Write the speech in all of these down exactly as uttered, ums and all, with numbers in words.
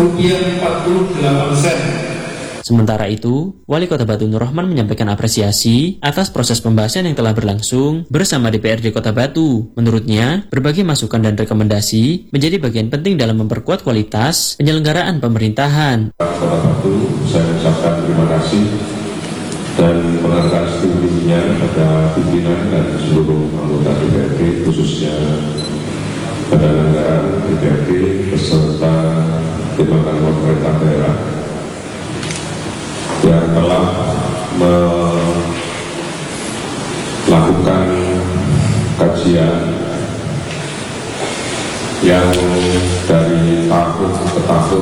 rupiah empat puluh delapan sen. Sementara itu, Wali Kota Batu Nur Rahman menyampaikan apresiasi atas proses pembahasan yang telah berlangsung bersama D P R D Kota Batu. Menurutnya, berbagai masukan dan rekomendasi menjadi bagian penting dalam memperkuat kualitas penyelenggaraan pemerintahan. Kota Batu, saya ucapkan terima kasih dan menghargai setinggi-tingginya pada pimpinan dan seluruh anggota D P R D, khususnya pada anggaran D P R D beserta Departemen Pemerintah Daerah yang telah melakukan kajian yang dari tahun ke tahun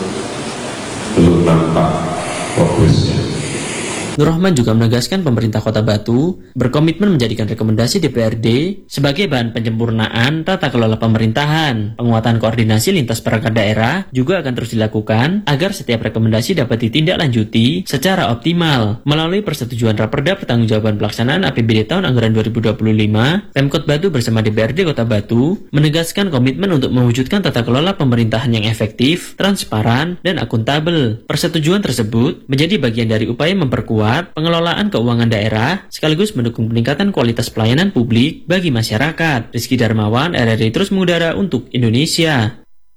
belum nampak progresnya. Nur Rahman juga menegaskan pemerintah Kota Batu berkomitmen menjadikan rekomendasi D P R D sebagai bahan penyempurnaan tata kelola pemerintahan. Penguatan koordinasi lintas perangkat daerah juga akan terus dilakukan agar setiap rekomendasi dapat ditindaklanjuti secara optimal. Melalui persetujuan Raperda Pertanggungjawaban Pelaksanaan A P B D tahun anggaran dua ribu dua puluh lima, Pemkot Batu bersama D P R D Kota Batu menegaskan komitmen untuk mewujudkan tata kelola pemerintahan yang efektif, transparan, dan akuntabel. Persetujuan tersebut menjadi bagian dari upaya memperkuat pengelolaan keuangan daerah sekaligus mendukung peningkatan kualitas pelayanan publik bagi masyarakat. Rizky Darmawan, R R I terus mengudara untuk Indonesia.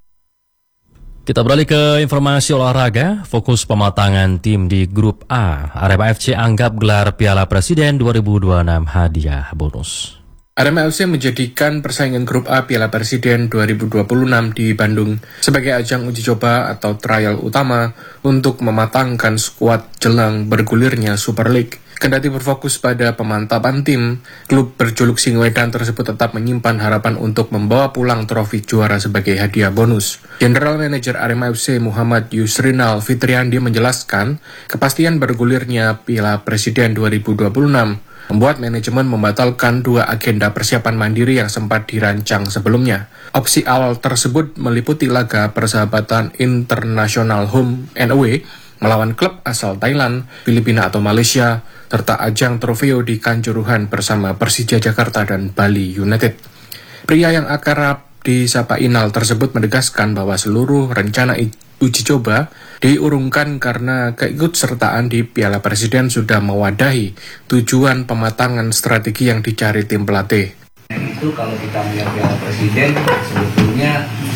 Kita beralih ke informasi olahraga. Fokus pematangan tim di Grup A. Arema F C anggap gelar Piala Presiden dua ribu dua puluh enam hadiah bonus. Arema F C menjadikan persaingan Grup A Piala Presiden dua ribu dua puluh enam di Bandung sebagai ajang uji coba atau trial utama untuk mematangkan skuad jelang bergulirnya Super League. Kendati berfokus pada pemantapan tim, klub berjuluk Singoedan tersebut tetap menyimpan harapan untuk membawa pulang trofi juara sebagai hadiah bonus. General Manager Arema F C Muhammad Yusrinal Fitriandi menjelaskan, kepastian bergulirnya Piala Presiden dua ribu dua puluh enam membuat manajemen membatalkan dua agenda persiapan mandiri yang sempat dirancang sebelumnya. Opsi awal tersebut meliputi laga persahabatan internasional home and away melawan klub asal Thailand, Filipina atau Malaysia, serta ajang trofeo di Kanjuruhan bersama Persija Jakarta dan Bali United. Pria yang akrab disapa Inal tersebut menegaskan bahwa seluruh rencana uji coba diurungkan karena keikutsertaan di Piala Presiden sudah mewadahi tujuan pematangan strategi yang dicari tim pelatih. Itu kalau kita melihat Piala Presiden sebetulnya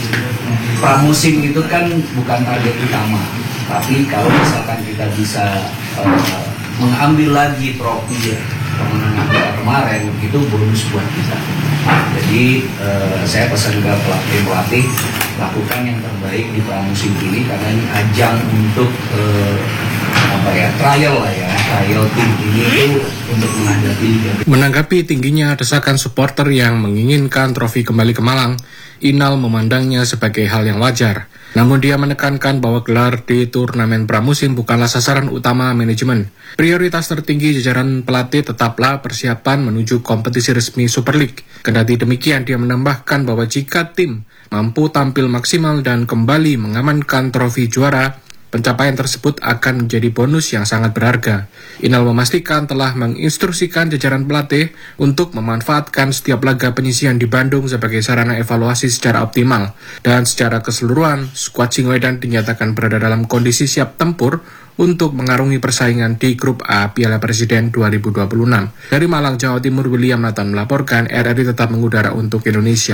pramusim itu kan bukan target utama, tapi kalau misalkan kita bisa uh, mengambil lagi trofi ya, kemenangan kita kemarin itu bonus buat kita. Jadi uh, saya pesan ke pelatih-pelatih lakukan yang terbaik di pramusim ini karena ini ajang untuk uh, apa ya trial lah ya trial tim ini itu untuk menghadapi. Menanggapi tingginya desakan supporter yang menginginkan trofi kembali ke Malang, Inal memandangnya sebagai hal yang wajar. Namun dia menekankan bahwa gelar di turnamen pramusim bukanlah sasaran utama manajemen. Prioritas tertinggi jajaran pelatih tetaplah persiapan menuju kompetisi resmi Super League. Kendati demikian, dia menambahkan bahwa jika tim mampu tampil maksimal dan kembali mengamankan trofi juara, pencapaian tersebut akan menjadi bonus yang sangat berharga. Inal memastikan telah menginstruksikan jajaran pelatih untuk memanfaatkan setiap laga penyisihan di Bandung sebagai sarana evaluasi secara optimal. Dan secara keseluruhan, skuad Singoedan dinyatakan berada dalam kondisi siap tempur untuk mengarungi persaingan di Grup A Piala Presiden dua ribu dua puluh enam. Dari Malang, Jawa Timur, William Nathan melaporkan. R R I tetap mengudara untuk Indonesia.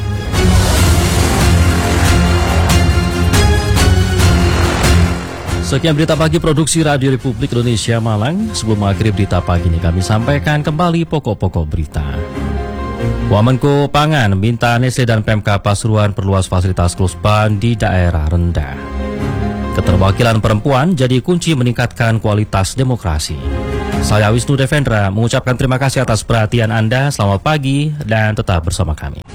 Sekian berita pagi produksi Radio Republik Indonesia Malang. Sebelum mengakhiri berita pagi ini, kami sampaikan kembali pokok-pokok berita. Wamenko Pangan minta Nestle dan Pemkab Pasuruan perluas fasilitas Klusban di daerah rendah. Keterwakilan perempuan jadi kunci meningkatkan kualitas demokrasi. Saya Wisnu Devendra mengucapkan terima kasih atas perhatian Anda. Selamat pagi dan tetap bersama kami.